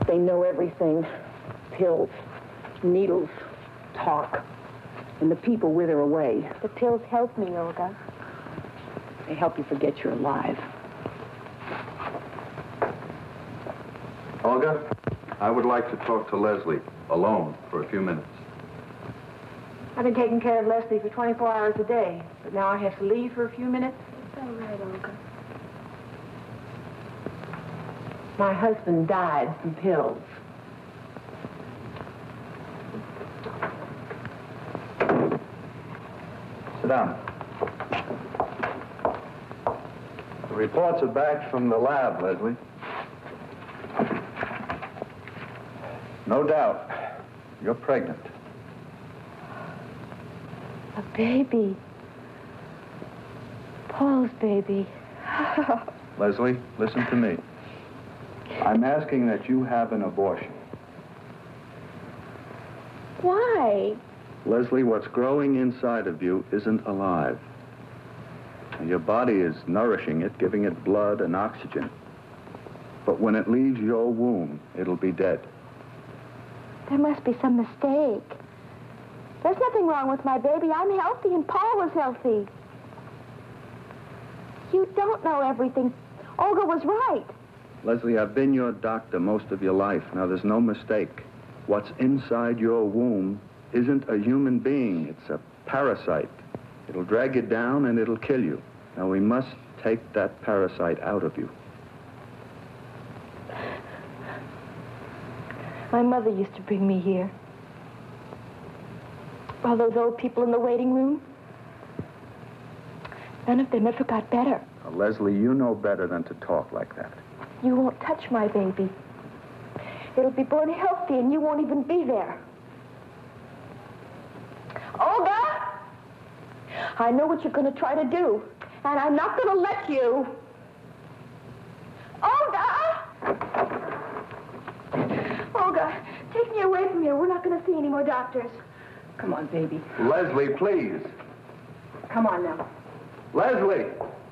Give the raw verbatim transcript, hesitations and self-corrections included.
They know everything. Pills, needles, talk. And the people wither away. The pills help me, Olga. They help you forget you're alive. Olga, I would like to talk to Leslie alone for a few minutes. I've been taking care of Leslie for twenty-four hours a day, but now I have to leave for a few minutes. It's all right, Olga. My husband died from pills. Sit down. The reports are back from the lab, Leslie. No doubt, you're pregnant. A baby. Paul's baby. Leslie, listen to me. I'm asking that you have an abortion. Why? Leslie, what's growing inside of you isn't alive. And your body is nourishing it, giving it blood and oxygen. But when it leaves your womb, it'll be dead. There must be some mistake. There's nothing wrong with my baby. I'm healthy, and Paul was healthy. You don't know everything. Olga was right. Leslie, I've been your doctor most of your life. Now, there's no mistake. What's inside your womb isn't a human being. It's a parasite. It'll drag you down and it'll kill you. Now, we must take that parasite out of you. My mother used to bring me here. All those old people in the waiting room. None of them ever got better. Now, Leslie, you know better than to talk like that. You won't touch my baby. It'll be born healthy, and you won't even be there. Olga! I know what you're going to try to do, and I'm not going to let you. Olga! Olga, take me away from here. We're not going to see any more doctors. Come on, baby. Leslie, please. Come on now. Leslie!